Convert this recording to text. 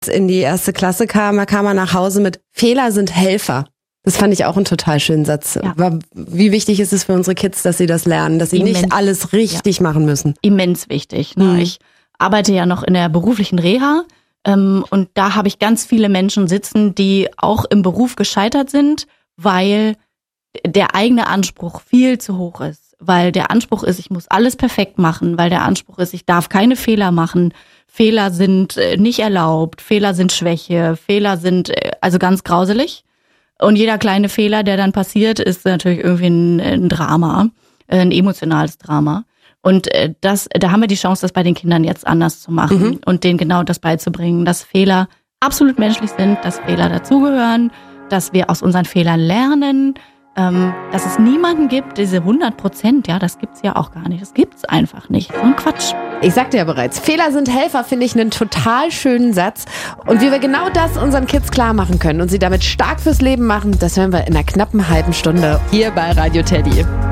in die 1. Klasse kam, da kam er nach Hause mit Fehler sind Helfer. Das fand ich auch einen total schönen Satz. Ja. Wie wichtig ist es für unsere Kids, dass sie das lernen, dass sie nicht alles richtig machen müssen? Immens wichtig. Ne? Ich arbeite ja noch in der beruflichen Reha und da habe ich ganz viele Menschen sitzen, die auch im Beruf gescheitert sind, weil der eigene Anspruch viel zu hoch ist. Weil der Anspruch ist, ich muss alles perfekt machen, weil der Anspruch ist, ich darf keine Fehler machen. Fehler sind nicht erlaubt, Fehler sind Schwäche, Fehler sind also ganz grauselig. Und jeder kleine Fehler, der dann passiert, ist natürlich irgendwie ein Drama, ein emotionales Drama. Und da haben wir die Chance, das bei den Kindern jetzt anders zu machen und denen genau das beizubringen, dass Fehler absolut menschlich sind, dass Fehler dazugehören, dass wir aus unseren Fehlern lernen, dass es niemanden gibt, diese 100%, ja, das gibt's ja auch gar nicht. Das gibt's einfach nicht. So ein Quatsch. Ich sagte ja bereits, Fehler sind Helfer, finde ich einen total schönen Satz. Und wie wir genau das unseren Kids klar machen können und sie damit stark fürs Leben machen, das hören wir in einer knappen halben Stunde hier bei Radio Teddy.